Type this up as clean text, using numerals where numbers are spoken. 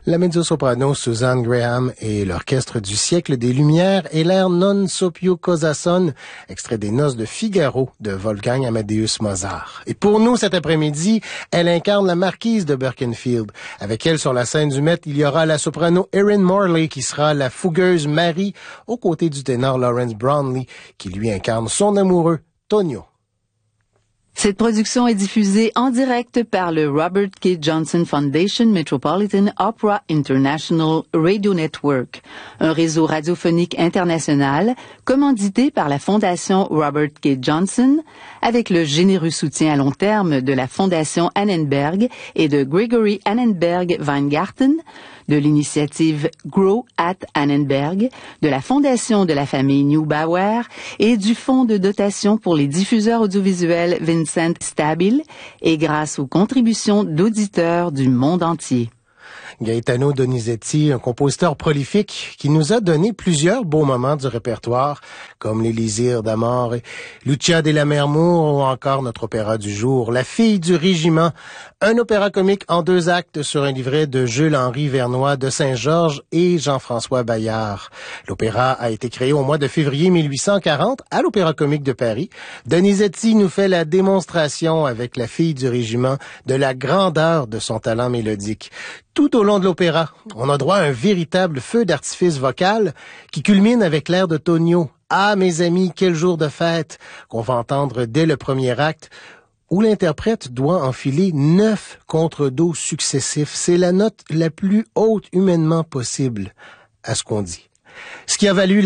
La mezzo-soprano Suzanne Graham et l'orchestre du siècle des Lumières et l'air Non so più cosa son, extrait des Noces de Figaro de Wolfgang Amadeus Mozart. Et pour nous, cet après-midi, elle incarne la marquise de Berkenfield. Avec elle sur la scène du Met, il y aura la soprano Erin Morley qui sera la fougueuse Marie, aux côtés du ténor Lawrence Brownlee qui lui incarne son amoureux Tonio. Cette production est diffusée en direct par le Robert K. Johnson Foundation Metropolitan Opera International Radio Network, un réseau radiophonique international commandité par la Fondation Robert K. Johnson, avec le généreux soutien à long terme de la Fondation Annenberg et de Gregory Annenberg Weingarten, de l'initiative Grow at Annenberg, de la Fondation de la famille Neubauer et du Fonds de dotation pour les diffuseurs audiovisuels Vincent Stabile, et grâce aux contributions d'auditeurs du monde entier. Gaetano Donizetti, un compositeur prolifique qui nous a donné plusieurs beaux moments du répertoire, comme l'Élysire d'Amore, Lucia della Mermour ou encore notre opéra du jour, La fille du régiment, un opéra comique en 2 actes sur un livret de Jules-Henri Vernois de Saint-Georges et Jean-François Bayard. L'opéra a été créé au mois de février 1840 à l'Opéra comique de Paris. Donizetti nous fait la démonstration avec La fille du régiment de la grandeur de son talent mélodique. Tout au long de l'opéra, on a droit à un véritable feu d'artifice vocal qui culmine avec l'air de Tonio. Ah, mes amis, quel jour de fête, qu'on va entendre dès le premier acte, où l'interprète doit enfiler 9 contre-dos successifs. C'est la note la plus haute humainement possible, à ce qu'on dit. Ce qui a valu